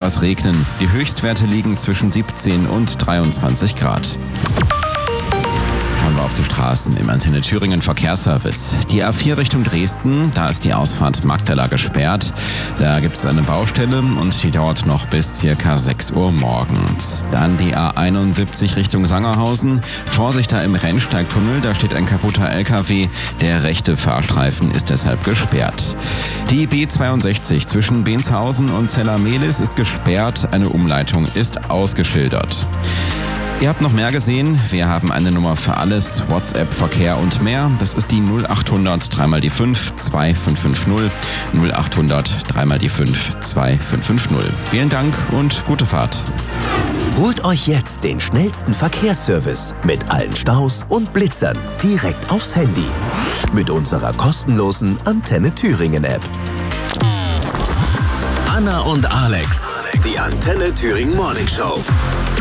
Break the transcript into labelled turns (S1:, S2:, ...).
S1: etwas regnen. Die Höchstwerte liegen zwischen 17 und 23 Grad. Schauen wir auf die Straßen im Antenne Thüringen Verkehrsservice. Die A4 Richtung Dresden, da ist die Ausfahrt Magdala gesperrt. Da gibt es eine Baustelle und die dauert noch bis ca. 6 Uhr morgens. Dann die A71 Richtung Sangerhausen. Vorsicht da im Rennsteigtunnel, da steht ein kaputter LKW. Der rechte Fahrstreifen ist deshalb gesperrt. Die B62 zwischen Benshausen und Zella-Mehlis ist gesperrt. Eine Umleitung ist ausgeschildert. Ihr habt noch mehr gesehen. Wir haben eine Nummer für alles, WhatsApp, Verkehr und mehr. Das ist die 0800 3 mal die 5 2550. 0800 3 mal die 5 2550. Vielen Dank und gute Fahrt.
S2: Holt euch jetzt den schnellsten Verkehrsservice mit allen Staus und Blitzern direkt aufs Handy. Mit unserer kostenlosen Antenne Thüringen App. Anna und Alex, die Antenne Thüringen Morning Show.